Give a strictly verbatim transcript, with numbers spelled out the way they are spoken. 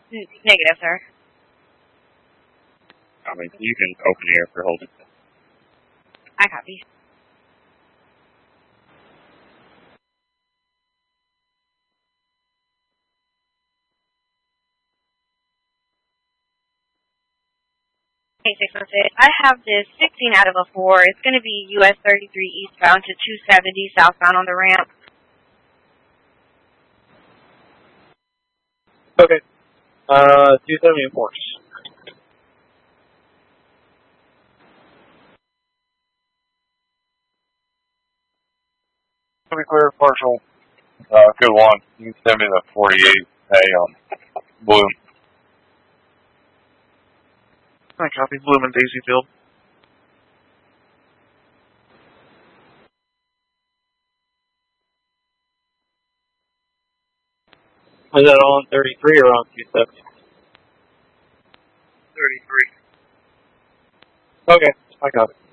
N- negative, sir. I mean, you can open the air for holding. I copy. Hey, six one six. I have this sixteen out of a four. It's going to be U S thirty-three eastbound to two seventy southbound on the ramp. Okay. Uh, two seventy and force. To be clear, partial. Uh, good one. You can send me the forty-eight A on Bloom. I copy Bloom and Daisy Field. Is that all on thirty-three or on two seventy? thirty-three. Okay, I got it.